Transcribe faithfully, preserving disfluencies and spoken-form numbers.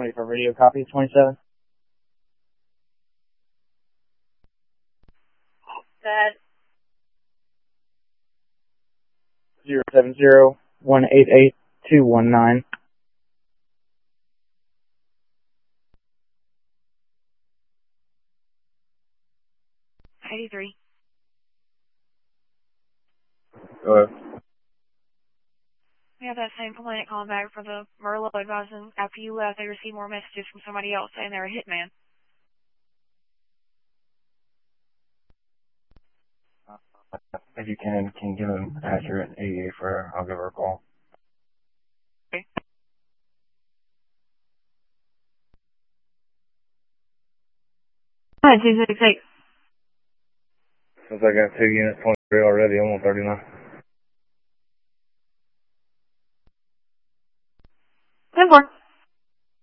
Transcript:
ready for radio copy, twenty-seven. That zero seven zero one eight eight two one nine. eighty-three. Go ahead. We have that same complaint calling back for the Merlot advising after you left they received more messages from somebody else saying they're a hitman. If you can, can you give an accurate eighty-eight for her? I'll give her a call. Okay. Hi, two six eight. Since I got two units, twenty-three already, I'm on thirty-nine.